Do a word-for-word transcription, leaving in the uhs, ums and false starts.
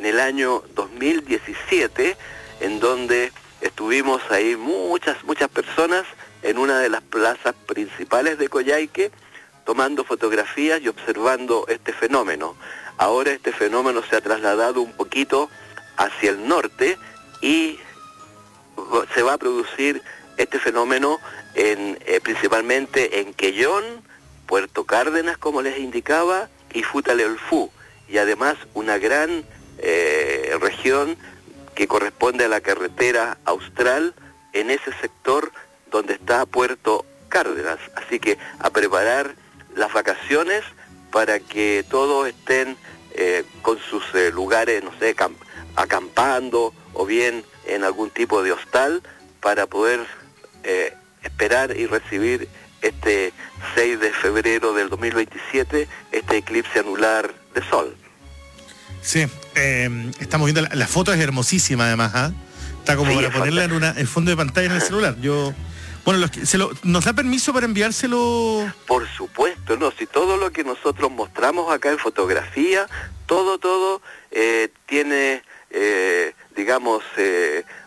en el año dos mil diecisiete, en donde estuvimos ahí muchas, muchas personas en una de las plazas principales de Coyhaique, tomando fotografías y observando este fenómeno. Ahora este fenómeno se ha trasladado un poquito hacia el norte y se va a producir este fenómeno en, eh, principalmente en Quellón, Puerto Cárdenas, como les indicaba, y Futaleufú, y además una gran eh, región que corresponde a la carretera austral en ese sector donde está Puerto Cárdenas. Así que a preparar las vacaciones para que todos estén eh, con sus eh, lugares, no sé, camp- acampando o bien en algún tipo de hostal para poder eh, esperar y recibir este seis de febrero del dos mil veintisiete, este eclipse anular de sol. Sí, eh, estamos viendo, la, la foto es hermosísima además, ¿eh? Está como sí, para ponerla en una, el fondo de pantalla en el celular. Yo, bueno, los que, se lo, ¿nos da permiso para enviárselo? Por supuesto, no, si todo lo que nosotros mostramos acá en fotografía, todo, todo eh, tiene, eh, digamos, eh,